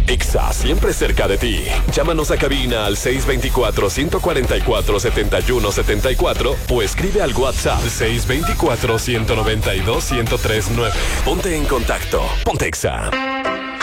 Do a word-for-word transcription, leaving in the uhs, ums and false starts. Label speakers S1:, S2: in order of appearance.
S1: Exa, siempre cerca de ti. Llámanos a cabina al seis dos cuatro, uno cuatro cuatro, siete uno siete cuatro o escribe al WhatsApp seis dos cuatro, uno nueve dos, uno cero tres nueve. Ponte en contacto. Ponte Exa.